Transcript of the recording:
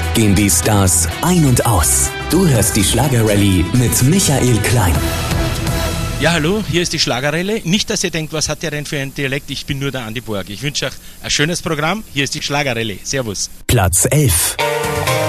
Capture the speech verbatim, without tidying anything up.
gehen die Stars ein und aus. Du hörst die Schlagerrallye mit Michael Klein. Ja, hallo, hier ist die Schlagerrallye. Nicht, dass ihr denkt, was hat der denn für einen Dialekt? Ich bin nur der Andi Borg. Ich wünsche euch ein schönes Programm. Hier ist die Schlagerrallye. Servus. Platz elf.